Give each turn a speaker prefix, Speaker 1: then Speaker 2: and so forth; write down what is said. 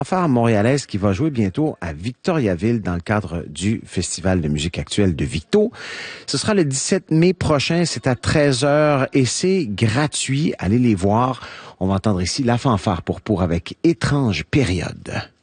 Speaker 1: Fanfare montréalaise qui va jouer bientôt à Victoriaville dans le cadre du Festival de musique actuelle de Victo. Ce sera le 17 mai prochain, c'est à 13 heures et c'est gratuit. Allez les voir. On va entendre ici la fanfare pour avec Étrange période.